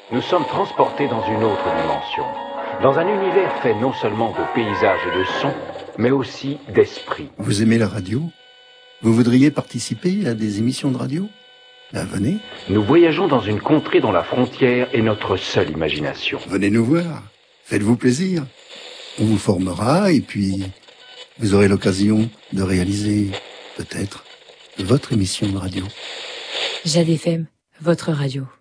nous sommes transportés dans une autre dimension. Dans un univers fait non seulement de paysages et de sons, mais aussi d'esprit. Vous aimez la radio ? Vous voudriez participer à des émissions de radio ? Ben venez. Nous voyageons dans une contrée dont la frontière est notre seule imagination. Venez nous voir. Faites-vous plaisir. On vous formera et puis vous aurez l'occasion de réaliser, peut-être, votre émission de radio. Jade FM, votre radio.